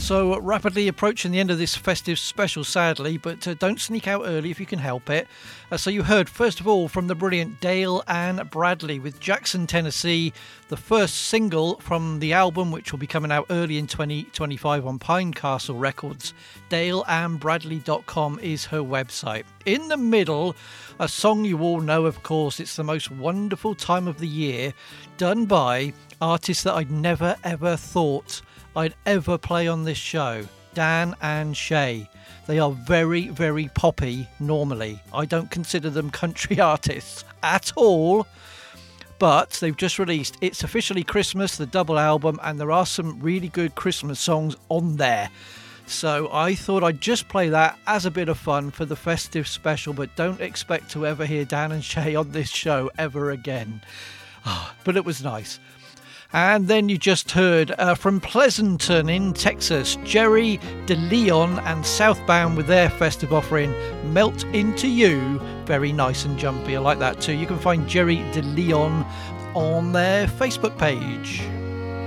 So rapidly approaching the end of this festive special, sadly, but don't sneak out early if you can help it. So you heard, first of all, from the brilliant Dale Ann Bradley with Jackson, Tennessee, the first single from the album, which will be coming out early in 2025 on Pinecastle Records. DaleAnnBradley.com is her website. In the middle, a song you all know, of course. It's the most wonderful time of the year, done by artists that I'd never ever thought I'd ever play on this show, Dan and Shay. They are very, very poppy normally. I don't consider them country artists at all, but they've just released It's Officially Christmas, the double album, and there are some really good Christmas songs on there. So I thought I'd just play that as a bit of fun for the festive special, but don't expect to ever hear Dan and Shay on this show ever again. But it was nice. And then you just heard from Pleasanton in Texas, Jerry DeLeon and Southbound with their festive offering, Melt Into You. Very nice and jumpy. I like that too. You can find Jerry DeLeon on their Facebook page.